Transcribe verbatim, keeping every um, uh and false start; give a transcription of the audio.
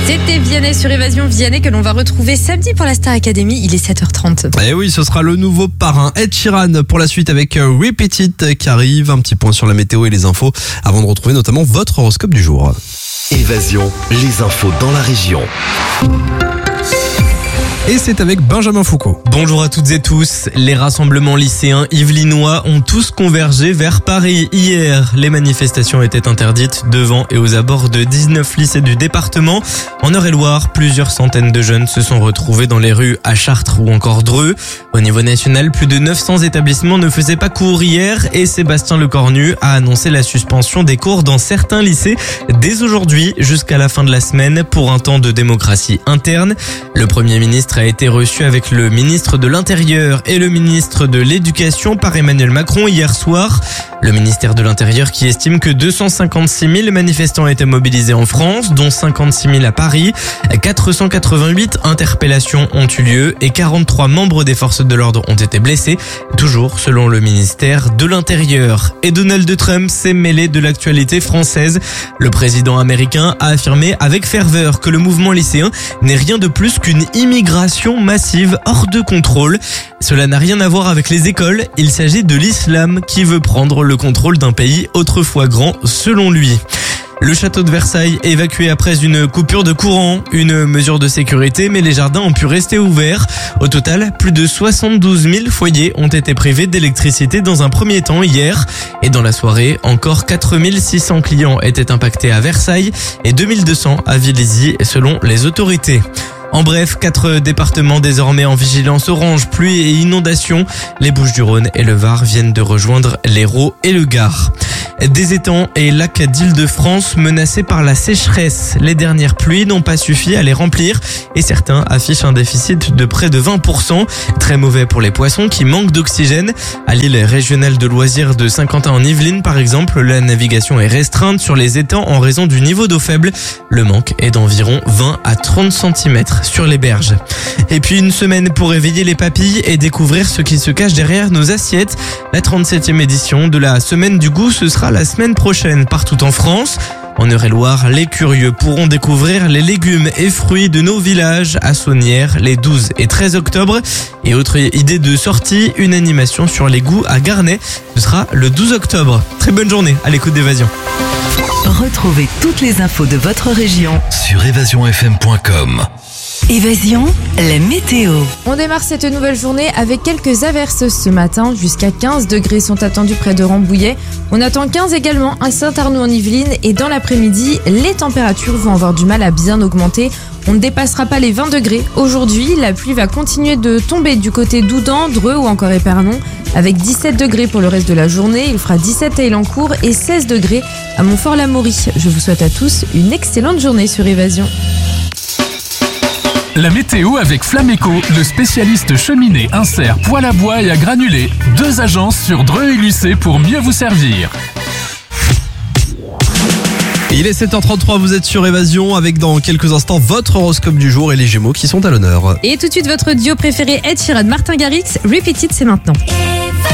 C'était Vianney sur Évasion, Vianney que l'on va retrouver samedi pour la Star Academy, il est sept heures trente. Et oui, ce sera le nouveau parrain Ed Sheeran pour la suite avec Repeat It qui arrive. Un petit point sur la météo et les infos avant de retrouver notamment votre horoscope du jour. Évasion, les infos dans la région. Et c'est avec Benjamin Foucault. Bonjour à toutes et tous. Les rassemblements lycéens yvelinois ont tous convergé vers Paris hier. Les manifestations étaient interdites devant et aux abords de dix-neuf lycées du département. En Eure-et-Loire, plusieurs centaines de jeunes se sont retrouvés dans les rues à Chartres ou encore Dreux. Au niveau national, plus de neuf cents établissements ne faisaient pas cours hier et Sébastien Lecornu a annoncé la suspension des cours dans certains lycées dès aujourd'hui jusqu'à la fin de la semaine pour un temps de démocratie interne. Le Premier ministre a été reçu avec le ministre de l'Intérieur et le ministre de l'Éducation par Emmanuel Macron hier soir. Le ministère de l'Intérieur qui estime que deux cent cinquante-six mille manifestants étaient mobilisés en France, dont cinquante-six mille à Paris. quatre cent quatre-vingt-huit interpellations ont eu lieu et quarante-trois membres des forces de l'ordre ont été blessés, toujours selon le ministère de l'Intérieur. Et Donald Trump s'est mêlé de l'actualité française. Le président américain a affirmé avec ferveur que le mouvement lycéen n'est rien de plus qu'une immigration massive hors de contrôle. Cela n'a rien à voir avec les écoles, il s'agit de l'islam qui veut prendre le contrôle d'un pays autrefois grand selon lui. Le château de Versailles évacué après une coupure de courant, une mesure de sécurité, mais les jardins ont pu rester ouverts. Au total, plus de soixante-douze mille foyers ont été privés d'électricité dans un premier temps hier. Et dans la soirée, encore quatre mille six cents clients étaient impactés à Versailles et deux mille deux cents à Vélizy selon les autorités. En bref, quatre départements désormais en vigilance orange, pluie et inondation. Les Bouches-du-Rhône et le Var viennent de rejoindre l'Hérault et le Gard. Des étangs et lacs d'Île-de-France menacés par la sécheresse. Les dernières pluies n'ont pas suffi à les remplir et certains affichent un déficit de près de vingt pour cent. Très mauvais pour les poissons qui manquent d'oxygène. À l'île régionale de loisirs de Saint-Quentin en Yvelines, par exemple, la navigation est restreinte sur les étangs en raison du niveau d'eau faible. Le manque est d'environ vingt à trente centimètres sur les berges. Et puis une semaine pour éveiller les papilles et découvrir ce qui se cache derrière nos assiettes. La trente-septième édition de la Semaine du goût, ce sera la semaine prochaine partout en France. En Eure-et-Loire, les curieux pourront découvrir les légumes et fruits de nos villages à Saunières les douze et treize octobre. Et autre idée de sortie, une animation sur les goûts à Garnay. Ce sera le douze octobre. Très bonne journée à l'écoute d'Évasion. Retrouvez toutes les infos de votre région Sur évasion f m point com. Évasion, la météo. On démarre cette nouvelle journée avec quelques averses ce matin. Jusqu'à quinze degrés sont attendus près de Rambouillet. On attend quinze également à Saint-Arnoux en Yvelines. Et dans l'après-midi, les températures vont avoir du mal à bien augmenter. On ne dépassera pas les vingt degrés. Aujourd'hui, la pluie va continuer de tomber du côté d'Oudan, Dreux ou encore Épernon. Avec dix-sept degrés pour le reste de la journée. Il fera dix-sept à Élancourt et seize degrés à Montfort-l'Amaury. Je vous souhaite à tous une excellente journée sur Évasion. La météo avec Flameco, le spécialiste cheminée, insert, poêle à bois et à granulés. Deux agences sur Dreux et Lucé pour mieux vous servir. Il est sept heures trente-trois, vous êtes sur Évasion avec dans quelques instants votre horoscope du jour et les Gémeaux qui sont à l'honneur. Et tout de suite votre duo préféré Ed Sheeran, Martin Garrix, Repeat It, c'est maintenant.